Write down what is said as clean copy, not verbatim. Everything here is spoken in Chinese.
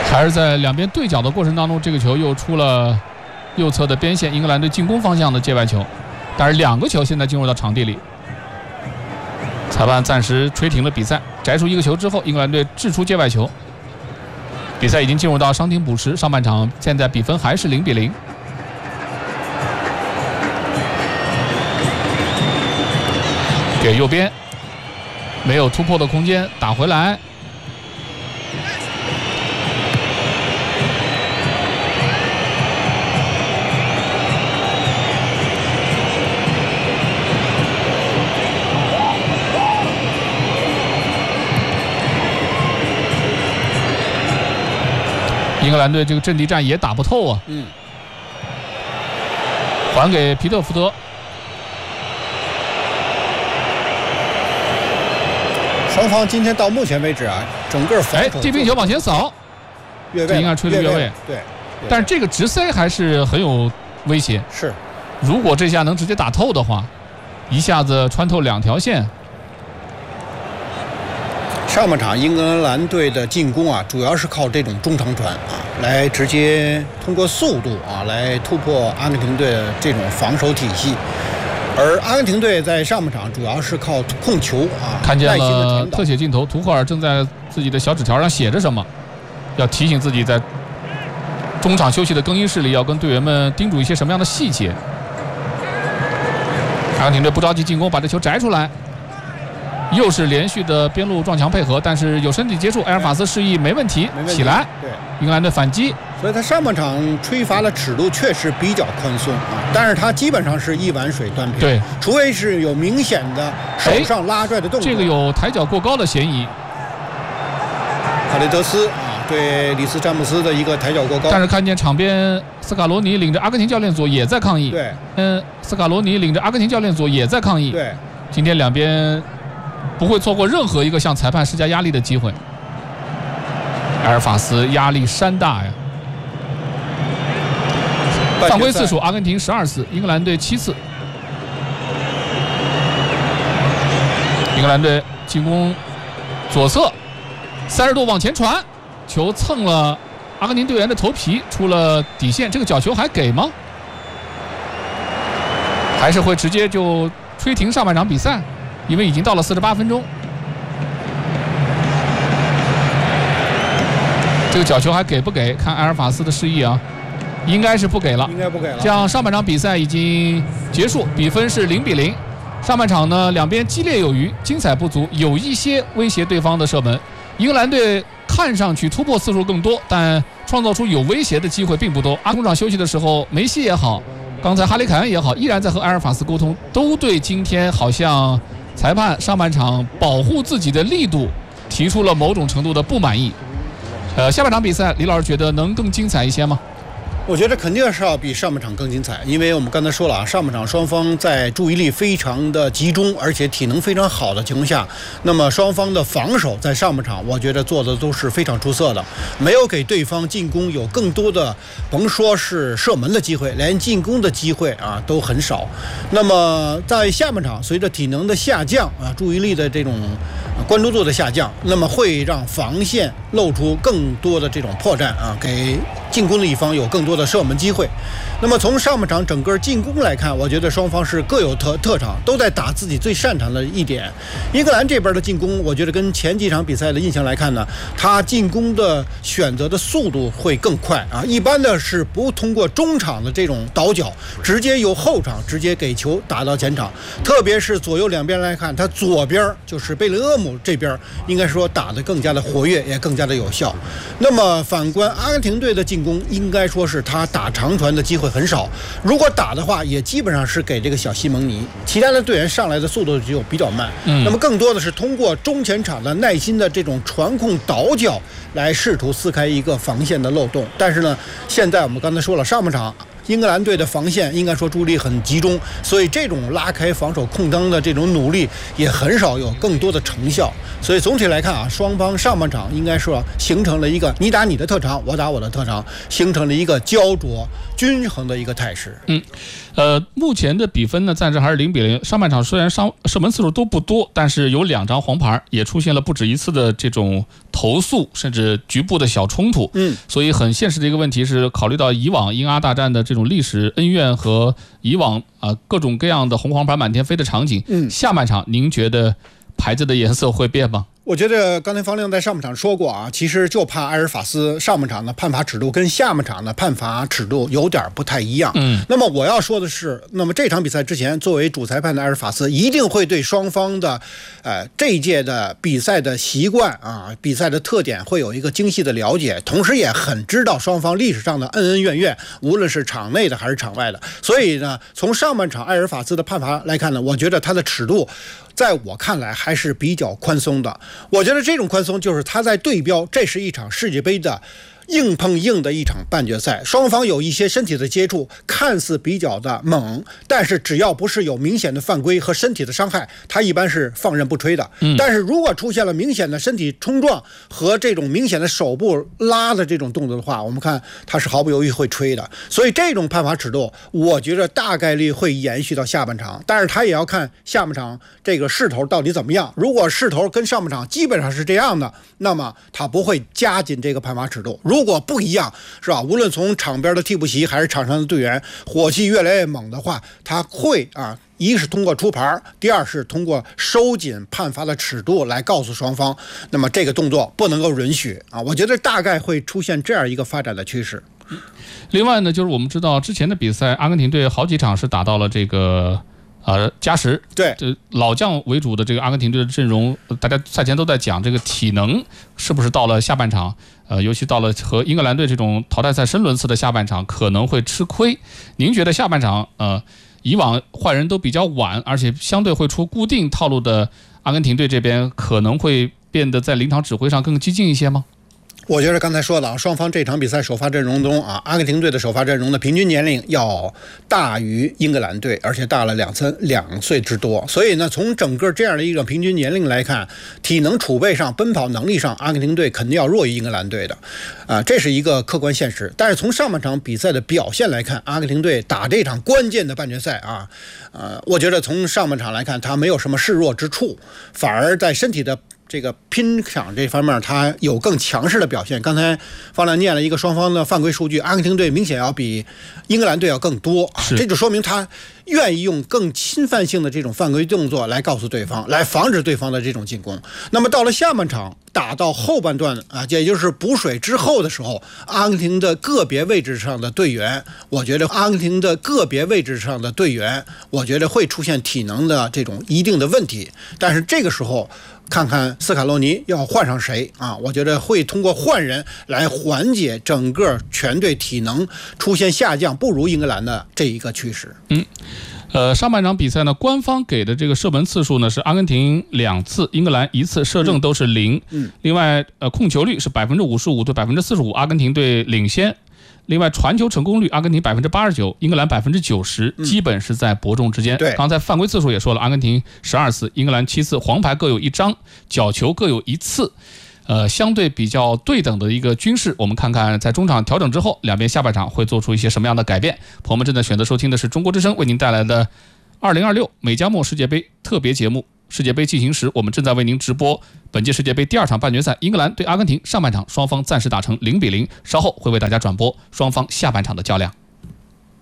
还是在两边对角的过程当中，这个球又出了右侧的边线，英格兰队进攻方向的界外球。但是2个球现在进入到场地里，裁判暂时吹停了比赛，摘出1个球之后，英格兰队掷出界外球。比赛已经进入到伤停补时，上半场现在比分还是0-0。给右边，没有突破的空间，打回来。英格兰队这个阵地战也打不透啊。还给皮特福德。 双方今天到目前为止啊，整个防守地平球往前扫，这应该吹的越位。 对， 但是这个直塞还是很有威胁。 是， 如果这下能直接打透的话，一下子穿透2条线。 上半场英格兰队的进攻啊，主要是靠这种中长传啊，来直接通过速度啊来突破阿根廷队的这种防守体系。而阿根廷队在上半场主要是靠控球啊， 看见了特写镜头，图赫尔正在自己的小纸条上写着什么，要提醒自己在中场休息的更衣室里要跟队员们叮嘱一些什么样的细节。阿根廷队不着急进攻，把这球摘出来，又是连续的边路撞墙配合，但是有身体接触，埃尔法斯示意没问题，起来。 对， 英格兰队反击。 所以他上半场吹罚的尺度确实比较宽松啊，但是他基本上是一碗水端平。 对， 除非是有明显的手上拉拽的动作。 这个有抬脚过高的嫌疑。 卡雷德斯啊，对里斯詹姆斯的一个抬脚过高。 但是看见场边斯卡罗尼领着阿根廷教练组也在抗议。 对， 斯卡罗尼领着阿根廷教练组也在抗议。 对， 今天两边不会错过任何一个向裁判施加压力的机会。埃尔法斯压力山大呀。犯规次数，阿根廷12次，英格兰队7次。英格兰队进攻左侧，30度往前传，球蹭了阿根廷队员的头皮，出了底线。这个角球还给吗？还是会直接就吹停上半场比赛？因为已经到了48分钟。这个角球还给不给？看埃尔法斯的示意啊。应该是不给了， 应该不给了。 这样上半场比赛已经结束，比分是0-0。上半场呢，两边激烈有余，精彩不足，有一些威胁对方的射门。英格兰队看上去突破次数更多，但创造出有威胁的机会并不多。中场休息的时候，梅西也好，刚才哈里凯恩也好，依然在和埃尔法斯沟通，都对今天好像裁判上半场保护自己的力度提出了某种程度的不满意。下半场比赛，李老师觉得能更精彩一些吗？ 我觉得肯定是要比上半场更精彩，因为我们刚才说了啊，上半场双方在注意力非常的集中，而且体能非常好的情况下，那么双方的防守在上半场我觉得做的都是非常出色的，没有给对方进攻有更多的，甭说是射门的机会，连进攻的机会啊都很少。那么在下半场，随着体能的下降啊，注意力的这种关注度的下降，那么会让防线露出更多的这种破绽啊，给进攻的一方有更多的射门机会。那么从上半场整个进攻来看，我觉得双方是各有特长，都在打自己最擅长的一点。英格兰这边的进攻，我觉得跟前几场比赛的印象来看呢，他进攻的选择的速度会更快啊，一般的是不通过中场的这种倒脚，直接由后场直接给球打到前场。特别是左右两边来看，他左边就是贝林厄姆这边，应该说打得更加的活跃，也更加的有效。那么反观阿根廷队的进攻，应该说是他打长传的机会很少，如果打的话，也基本上是给这个小西蒙尼，其他的队员上来的速度就比较慢。那么更多的是通过中前场的耐心的这种传控倒脚来试图撕开一个防线的漏洞。但是呢，现在我们刚才说了，上半场英格兰队的防线应该说注意力很集中，所以这种拉开防守空当的这种努力也很少有更多的成效。所以总体来看啊，双方上半场应该说形成了一个你打你的特长，我打我的特长，形成了一个焦灼均衡的一个态势。 目前的比分呢，暂时还是0-0。上半场虽然射门次数都不多，但是有2张黄牌，也出现了不止一次的这种投诉，甚至局部的小冲突。所以很现实的一个问题是，考虑到以往英阿大战的这种历史恩怨和以往各种各样的红黄牌满天飞的场景，下半场您觉得牌子的颜色会变吗？ 我觉得刚才方亮在上半场说过啊，其实就怕埃尔法斯上半场的判罚尺度跟下半场的判罚尺度有点不太一样。那么我要说的是，那么这场比赛之前，作为主裁判的埃尔法斯一定会对双方的这一届的比赛的习惯啊，比赛的特点会有一个精细的了解，同时也很知道双方历史上的恩恩怨怨，无论是场内的还是场外的。所以呢，从上半场埃尔法斯的判罚来看呢，我觉得他的尺度在我看来还是比较宽松的。我觉得这种宽松就是他在对标，这是一场世界杯的硬碰硬的一场半决赛，双方有一些身体的接触，看似比较的猛，但是只要不是有明显的犯规和身体的伤害，他一般是放任不吹的。但是如果出现了明显的身体冲撞和这种明显的手部拉的这种动作的话，我们看他是毫不犹豫会吹的。所以这种判罚尺度，我觉得大概率会延续到下半场，但是他也要看下半场这个势头到底怎么样。如果势头跟上半场基本上是这样的，那么他不会加紧这个判罚尺度。如果不一样，是吧？无论从场边的替补席还是场上的队员火气越来越猛的话，他会一是通过出牌，第二是通过收紧判罚的尺度来告诉双方，那么这个动作不能够允许啊！我觉得大概会出现这样一个发展的趋势。 另外呢，就是我们知道之前的比赛，阿根廷队好几场是打到了这个加时。 对， 老将为主的这个阿根廷队的阵容，大家赛前都在讲这个体能是不是到了下半场，尤其到了和英格兰队这种淘汰赛深轮次的下半场可能会吃亏。您觉得下半场以往换人都比较晚，而且相对会出固定套路的阿根廷队这边可能会变得在临场指挥上更激进一些吗？ 我觉得刚才说了，双方这场比赛首发阵容中阿根廷队的首发阵容的平均年龄要大于英格兰队，而且大了2岁之多。所以呢，从整个这样的一个平均年龄来看，体能储备上、奔跑能力上，阿根廷队肯定要弱于英格兰队的，这是一个客观现实。但是从上半场比赛的表现来看，阿根廷队打这场关键的半决赛我觉得从上半场来看，他没有什么示弱之处，反而在身体的这个拼抢这方面，他有更强势的表现。刚才方亮念了一个双方的犯规数据，阿根廷队明显要比英格兰队要更多，这就说明他愿意用更侵犯性的这种犯规动作来告诉对方，来防止对方的这种进攻。那么到了下半场打到后半段也就是补水之后的时候，阿根廷的个别位置上的队员，我觉得会出现体能的这种一定的问题。但是这个时候看看斯卡洛尼要换上谁我觉得会通过换人来缓解整个全队体能出现下降不如英格兰的这一个趋势。 上半场比赛呢，官方给的这个射门次数呢是阿根廷2次，英格兰1次，射正都是0。另外控球率是55%对45%，阿根廷队领先。另外传球成功率，阿根廷89%，英格兰90%，基本是在伯仲之间。 对， 刚才犯规次数也说了，阿根廷12次，英格兰7次，黄牌各有1张，角球各有1次。相对比较对等的一个均势，我们看看在中场调整之后，两边下半场会做出一些什么样的改变。朋友们正在选择收听的是中国之声为您带来的2026美加墨世界杯特别节目《世界杯进行时》，我们正在为您直播本届世界杯第2场半决赛，英格兰对阿根廷，上半场双方暂时打成0-0，稍后会为大家转播双方下半场的较量。